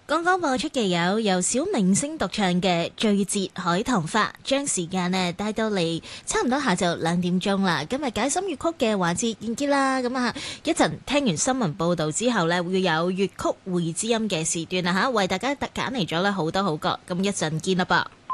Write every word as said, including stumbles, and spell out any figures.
剛剛播出嘅有由小明星獨唱嘅《醉折海棠花》，將時間呢帶到嚟差唔多下晝兩點鐘啦。今日解心粵曲嘅環節完結啦，咁啊一陣聽完新聞報道之後呢，會有粵曲會知音嘅時段啊嚇，為大家特揀嚟咗咧好多好歌，咁一陣見啦噃。